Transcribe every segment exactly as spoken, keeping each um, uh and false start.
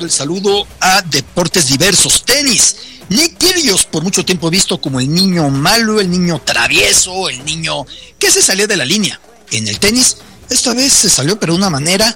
el saludo a deportes diversos. Tenis. Nick Kyrgios, por mucho tiempo visto como el niño malo, el niño travieso, el niño que se salió de la línea. En el tenis, esta vez se salió pero de una manera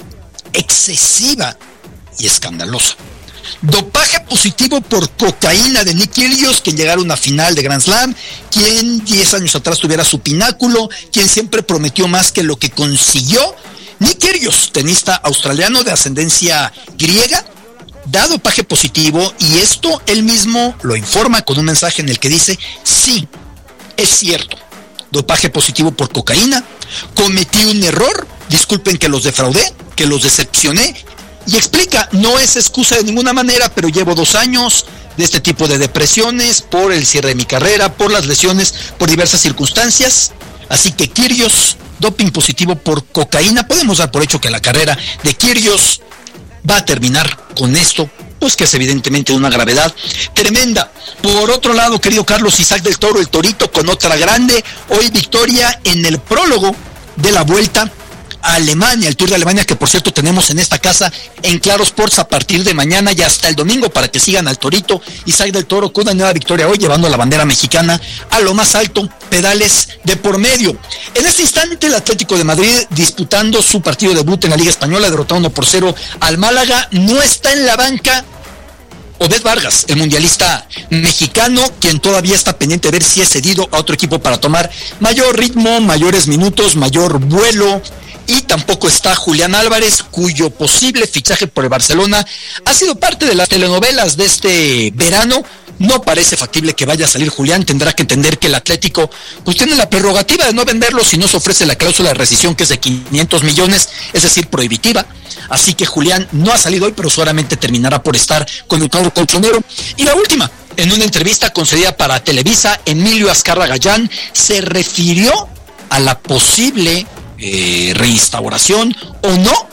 excesiva y escandalosa. Dopaje positivo por cocaína de Nick Kyrgios, quien llegara a una final de Grand Slam, quien diez años atrás tuviera su pináculo, quien siempre prometió más que lo que consiguió. Nick Kyrgios, tenista australiano de ascendencia griega, da dopaje positivo, y esto él mismo lo informa con un mensaje en el que dice: sí, es cierto, dopaje positivo por cocaína, cometí un error, disculpen que los defraudé, que los decepcioné, y explica, no es excusa de ninguna manera, pero llevo dos años de este tipo de depresiones, por el cierre de mi carrera, por las lesiones, por diversas circunstancias. Así que Kyrgios, doping positivo por cocaína. Podemos dar por hecho que la carrera de Kyrgios va a terminar con esto, pues que es evidentemente una gravedad tremenda. Por otro lado, querido Carlos, Isaac del Toro, el Torito, con otra grande, hoy victoria en el prólogo de la Vuelta a Alemania, el Tour de Alemania, que por cierto tenemos en esta casa en Claro Sports a partir de mañana y hasta el domingo, para que sigan al Torito. Isaac del Toro con una nueva victoria hoy, llevando la bandera mexicana a lo más alto, pedales de por medio. En este instante el Atlético de Madrid, disputando su partido debut en la Liga Española, derrotando uno por cero al Málaga. No está en la banca Obed Vargas, el mundialista mexicano, quien todavía está pendiente de ver si es cedido a otro equipo para tomar mayor ritmo, mayores minutos, mayor vuelo. Y tampoco está Julián Álvarez, cuyo posible fichaje por el Barcelona ha sido parte de las telenovelas de este verano. No parece factible que vaya a salir Julián. Tendrá que entender que el Atlético pues tiene la prerrogativa de no venderlo si no se ofrece la cláusula de rescisión, que es de quinientos millones, es decir, prohibitiva. Así que Julián no ha salido hoy, pero seguramente terminará por estar con el cuadro colchonero. Y la última, en una entrevista concedida para Televisa, Emilio Azcárraga Gallán se refirió a la posible Eh, reinstauración o no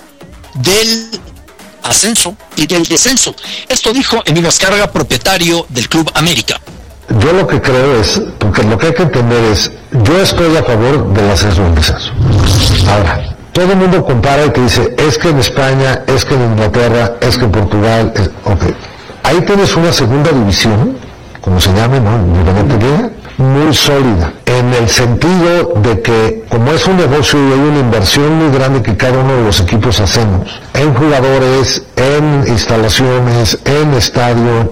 del ascenso y del descenso. Esto dijo Emilio Azcárraga, propietario del Club América. Yo lo que creo es, porque lo que hay que entender es, yo estoy a favor del ascenso y del descenso. Ahora, todo el mundo compara y que dice, es que en España, es que en Inglaterra, es que en Portugal, es, ok. Ahí tienes una segunda división, como se llame, ¿no? Independiente, muy sólida, en el sentido de que como es un negocio y hay una inversión muy grande que cada uno de los equipos hacemos, en jugadores, en instalaciones, en estadio,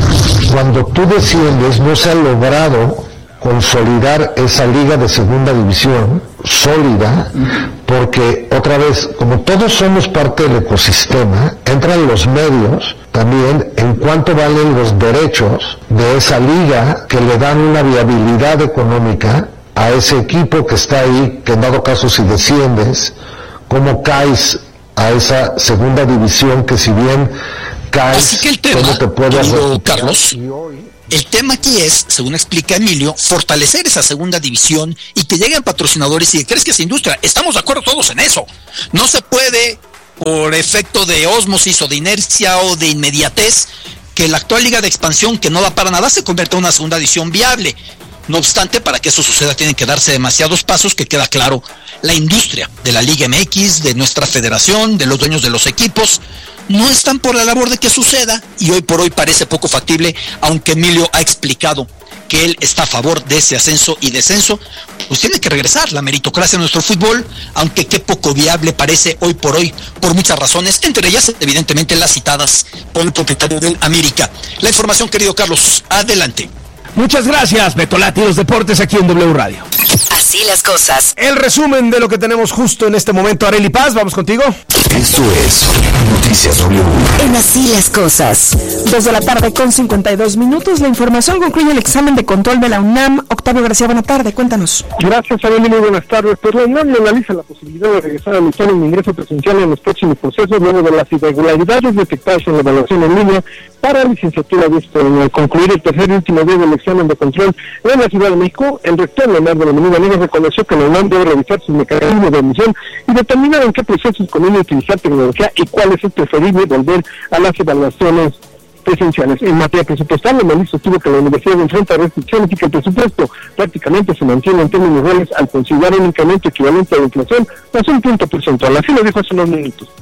cuando tú desciendes no se ha logrado consolidar esa liga de segunda división sólida, porque otra vez, como todos somos parte del ecosistema, entran los medios también en cuánto valen los derechos de esa liga, que le dan una viabilidad económica a ese equipo que está ahí, que en dado caso si desciendes, cómo caes a esa segunda división, que si bien caes, así que el tema, ¿cómo te puedes recuperar? Carlos, el tema aquí es, según explica Emilio, fortalecer esa segunda división y que lleguen patrocinadores y que crezca esa industria. Estamos de acuerdo todos en eso. No se puede, por efecto de ósmosis o de inercia o de inmediatez, que la actual liga de expansión, que no da para nada, se convierta en una segunda división viable. No obstante, para que eso suceda tienen que darse demasiados pasos, que queda claro, la industria de la Liga M X, de nuestra federación, de los dueños de los equipos, no están por la labor de que suceda, y hoy por hoy parece poco factible, aunque Emilio ha explicado que él está a favor de ese ascenso y descenso. Pues tiene que regresar la meritocracia en nuestro fútbol, aunque qué poco viable parece hoy por hoy, por muchas razones, entre ellas evidentemente las citadas por el propietario del América. La información, querido Carlos, adelante. Muchas gracias, Betolati, los deportes aquí en W Radio. Así las cosas. El resumen de lo que tenemos justo en este momento. Arely Paz, vamos contigo. Esto es Noticias W. En Así las cosas. Dos de la tarde con cincuenta y dos minutos. La información concluye el examen de control de la UNAM. Octavio García, buena tarde, cuéntanos. Gracias, Arely, muy buenas tardes. Pues la UNAM analiza la posibilidad de regresar al examen de ingreso presencial en los próximos procesos, luego de las irregularidades detectadas en la evaluación en línea para licenciatura de esto. En concluir el tercer y último día del examen de control en la Ciudad de México, el rector Leonardo Lomelí Vanegas reconoció que la UNAM debe revisar sus mecanismos de admisión y determinar en qué procesos conviene utilizar tecnología y cuál es el preferible volver a las evaluaciones presenciales. En materia presupuestal, Lomelí sostuvo que la universidad enfrenta restricciones y que el presupuesto prácticamente se mantiene en términos reales al considerar un incremento equivalente a la inflación más un punto porcentual. Así lo dijo hace unos minutos.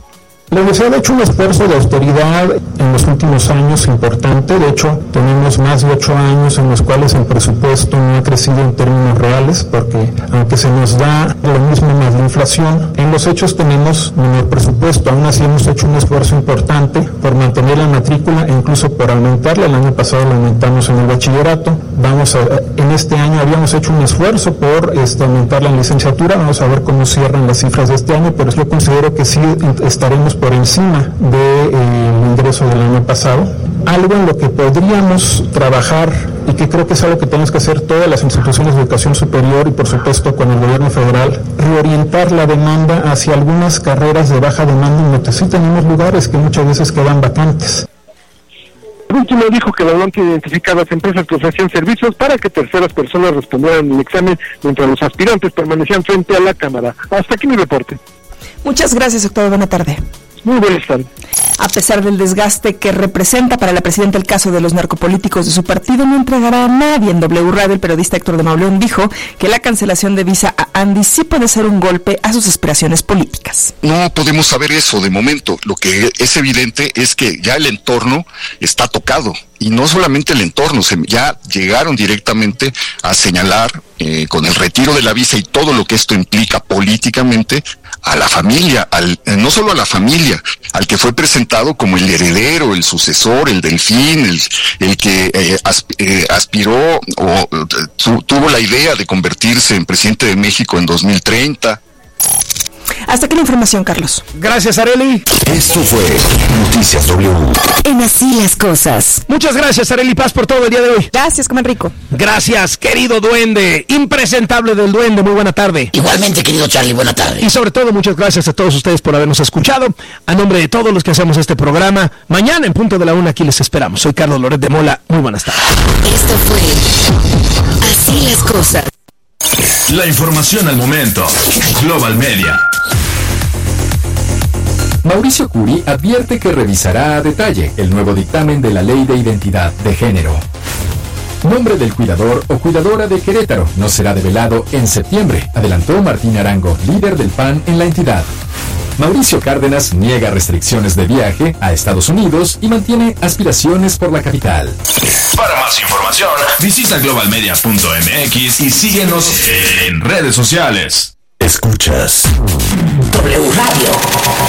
La universidad ha hecho un esfuerzo de austeridad en los últimos años importante. De hecho, tenemos más de ocho años en los cuales el presupuesto no ha crecido en términos reales, porque aunque se nos da lo mismo más la inflación, en los hechos tenemos menor presupuesto. Aún así hemos hecho un esfuerzo importante por mantener la matrícula e incluso por aumentarla. El año pasado la aumentamos en el bachillerato. Vamos a, en este año habíamos hecho un esfuerzo por este, aumentarla en licenciatura. Vamos a ver cómo cierran las cifras de este año, pero yo considero que sí estaremos por encima del de, eh, ingreso del año pasado. Algo en lo que podríamos trabajar y que creo que es algo que tenemos que hacer todas las instituciones de educación superior y por supuesto con el gobierno federal, reorientar la demanda hacia algunas carreras de baja demanda en donde sí tenemos lugares que muchas veces quedan vacantes. Por último, dijo que la UNAM tiene identificadas empresas que ofrecían servicios para que terceras personas respondieran el examen mientras los aspirantes permanecían frente a la cámara. Hasta aquí mi reporte. Muchas gracias, Octavio. Buena tarde. Muy buenas tardes. A pesar del desgaste que representa para la presidenta el caso de los narcopolíticos de su partido, no entregará a nadie. En W Radio, el periodista Héctor de Mauleón dijo que la cancelación de visa a Andy sí puede ser un golpe a sus aspiraciones políticas. No podemos saber eso de momento. Lo que es evidente es que ya el entorno está tocado. Y no solamente el entorno, se, ya llegaron directamente a señalar eh, con el retiro de la visa y todo lo que esto implica políticamente a la familia, al, eh, no solo a la familia, al que fue presentado como el heredero, el sucesor, el delfín, el, el que eh, asp, eh, aspiró o tu, tuvo la idea de convertirse en presidente de México en dos mil treinta. Hasta aquí la información, Carlos. Gracias, Arely. Esto fue Noticias W. En Así las Cosas. Muchas gracias, Arely Paz, por todo el día de hoy. Gracias, comen rico. Gracias, querido duende, impresentable del duende, muy buena tarde. Igualmente, querido Charlie, buena tarde. Y sobre todo, muchas gracias a todos ustedes por habernos escuchado. A nombre de todos los que hacemos este programa, mañana en punto de la una aquí les esperamos. Soy Carlos Loret de Mola, muy buenas tardes. Esto fue Así las Cosas. La información al momento. Global Media. Mauricio Curi advierte que revisará a detalle el nuevo dictamen de la Ley de Identidad de Género. Nombre del cuidador o cuidadora de Querétaro no será develado en septiembre, adelantó Martín Arango, líder del P A N en la entidad. Mauricio Cárdenas niega restricciones de viaje a Estados Unidos y mantiene aspiraciones por la capital. Para más información, visita global media punto m x y síguenos en redes sociales. Escuchas W Radio.